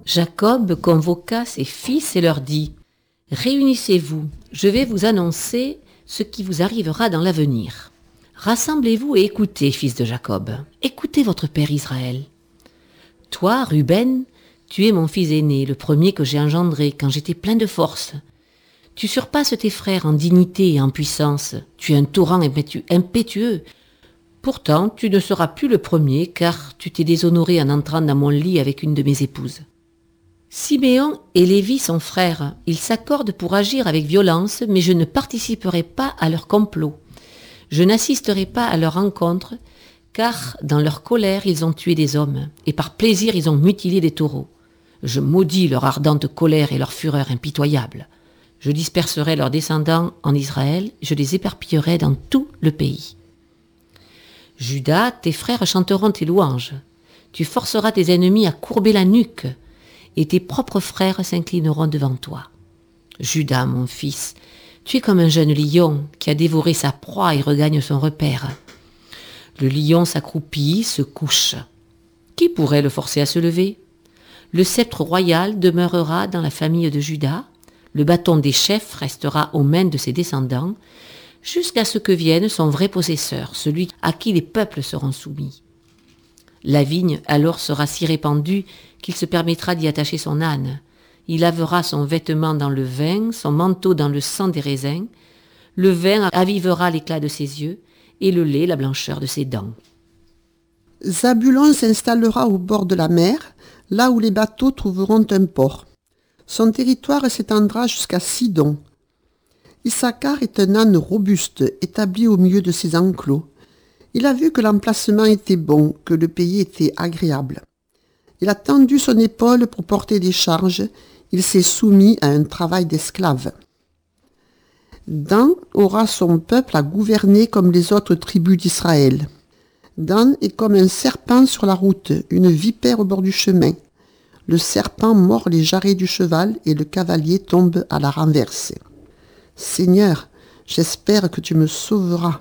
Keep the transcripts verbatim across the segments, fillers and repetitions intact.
Jacob convoqua ses fils et leur dit « Réunissez-vous, je vais vous annoncer ce qui vous arrivera dans l'avenir. Rassemblez-vous et écoutez, fils de Jacob, écoutez votre père Israël. Toi, Ruben, tu es mon fils aîné, le premier que j'ai engendré quand j'étais plein de force. Tu surpasses tes frères en dignité et en puissance, tu es un torrent impétu- impétueux. Pourtant, tu ne seras plus le premier, car tu t'es déshonoré en entrant dans mon lit avec une de mes épouses. Siméon et Lévi sont frères. Ils s'accordent pour agir avec violence, mais je ne participerai pas à leur complot. Je n'assisterai pas à leur rencontre, car dans leur colère, ils ont tué des hommes, et par plaisir, ils ont mutilé des taureaux. Je maudis leur ardente colère et leur fureur impitoyable. Je disperserai leurs descendants en Israël, je les éparpillerai dans tout le pays. Judas, tes frères chanteront tes louanges. Tu forceras tes ennemis à courber la nuque, et tes propres frères s'inclineront devant toi. Judas, mon fils, tu es comme un jeune lion qui a dévoré sa proie et regagne son repère. Le lion s'accroupit, se couche. Qui pourrait le forcer à se lever ? Le sceptre royal demeurera dans la famille de Judas, le bâton des chefs restera aux mains de ses descendants, jusqu'à ce que vienne son vrai possesseur, celui à qui les peuples seront soumis. La vigne alors sera si répandue qu'il se permettra d'y attacher son âne. Il lavera son vêtement dans le vin, son manteau dans le sang des raisins. Le vin avivera l'éclat de ses yeux et le lait la blancheur de ses dents. Zabulon s'installera au bord de la mer, là où les bateaux trouveront un port. Son territoire s'étendra jusqu'à Sidon. Issachar est un âne robuste, établi au milieu de ses enclos. Il a vu que l'emplacement était bon, que le pays était agréable. Il a tendu son épaule pour porter des charges, il s'est soumis à un travail d'esclave. Dan aura son peuple à gouverner comme les autres tribus d'Israël. Dan est comme un serpent sur la route, une vipère au bord du chemin. Le serpent mord les jarrets du cheval et le cavalier tombe à la renverse. Seigneur, j'espère que tu me sauveras.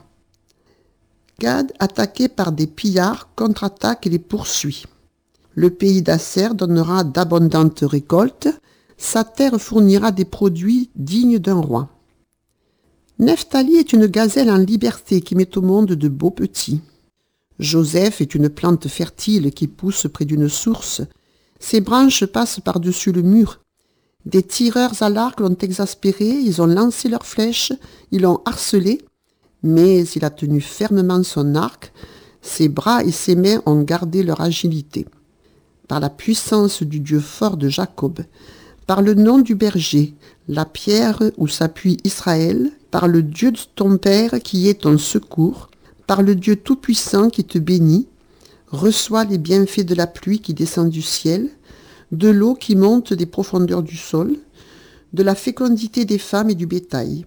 Gad, attaqué par des pillards, contre-attaque et les poursuit. Le pays d'Asser donnera d'abondantes récoltes, sa terre fournira des produits dignes d'un roi. Nephtali est une gazelle en liberté qui met au monde de beaux petits. Joseph est une plante fertile qui pousse près d'une source. Ses branches passent par-dessus le mur. Des tireurs à l'arc l'ont exaspéré, ils ont lancé leurs flèches, ils l'ont harcelé, mais il a tenu fermement son arc, ses bras et ses mains ont gardé leur agilité. Par la puissance du Dieu fort de Jacob, par le nom du berger, la pierre où s'appuie Israël, par le Dieu de ton Père qui est ton secours, par le Dieu tout-puissant qui te bénit, reçois les bienfaits de la pluie qui descend du ciel, de l'eau qui monte des profondeurs du sol, de la fécondité des femmes et du bétail.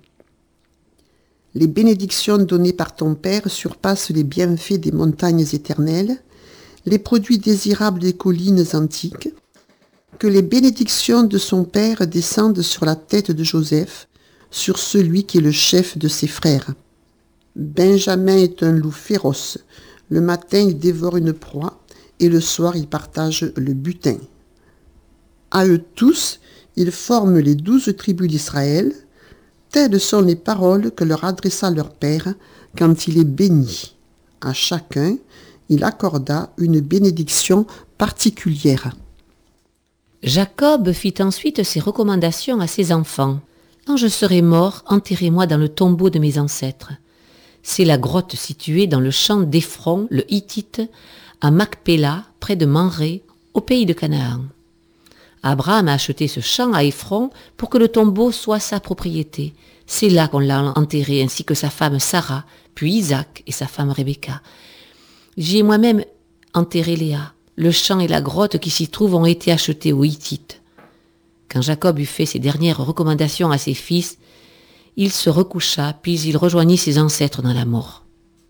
Les bénédictions données par ton Père surpassent les bienfaits des montagnes éternelles, les produits désirables des collines antiques. Que les bénédictions de son Père descendent sur la tête de Joseph, sur celui qui est le chef de ses frères. Benjamin est un loup féroce. Le matin, il dévore une proie, et le soir, il partage le butin. À eux tous, ils forment les douze tribus d'Israël. Telles sont les paroles que leur adressa leur père quand il est béni. À chacun, il accorda une bénédiction particulière. Jacob fit ensuite ses recommandations à ses enfants. « Quand je serai mort, enterrez-moi dans le tombeau de mes ancêtres. C'est la grotte située dans le champ d'Éphron, le Hittite, à Macpéla, près de Mamré, au pays de Canaan. Abraham a acheté ce champ à Éphron pour que le tombeau soit sa propriété. C'est là qu'on l'a enterré, ainsi que sa femme Sarah, puis Isaac et sa femme Rebecca. J'y ai moi-même enterré Léa. Le champ et la grotte qui s'y trouvent ont été achetés aux Hittites. » Quand Jacob eut fait ses dernières recommandations à ses fils, il se recoucha, puis il rejoignit ses ancêtres dans la mort.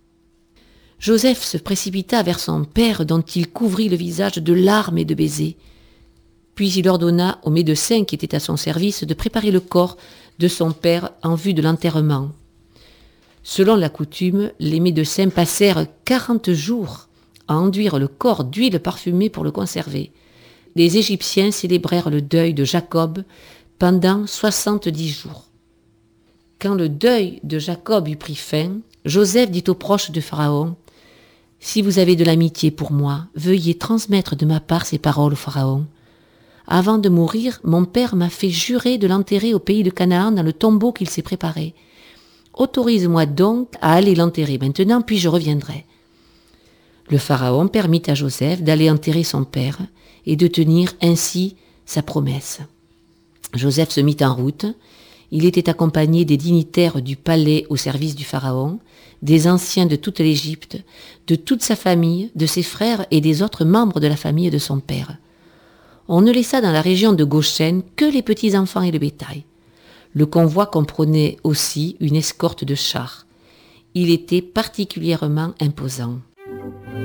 Joseph se précipita vers son père, dont il couvrit le visage de larmes et de baisers. Puis il ordonna aux médecins qui étaient à son service de préparer le corps de son père en vue de l'enterrement. Selon la coutume, les médecins passèrent quarante jours à enduire le corps d'huile parfumée pour le conserver. les Égyptiens célébrèrent le deuil de Jacob pendant soixante-dix jours. Quand le deuil de Jacob eut pris fin, Joseph dit aux proches de Pharaon, « Si vous avez de l'amitié pour moi, veuillez transmettre de ma part ces paroles au Pharaon. Avant de mourir, mon père m'a fait jurer de l'enterrer au pays de Canaan dans le tombeau qu'il s'est préparé. Autorise-moi donc à aller l'enterrer maintenant, puis je reviendrai. » Le Pharaon permit à Joseph d'aller enterrer son père et de tenir ainsi sa promesse. Joseph se mit en route. Il était accompagné des dignitaires du palais au service du Pharaon, des anciens de toute l'Égypte, de toute sa famille, de ses frères et des autres membres de la famille de son père. On ne laissa dans la région de Goshen que les petits-enfants et le bétail. Le convoi comprenait aussi une escorte de chars. Il était particulièrement imposant.